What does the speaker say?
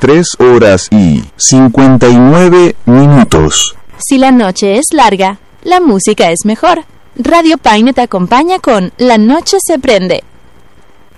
3 horas y 59 minutos. Si la noche es larga, la música es mejor. Radio Paine te acompaña con La Noche se prende.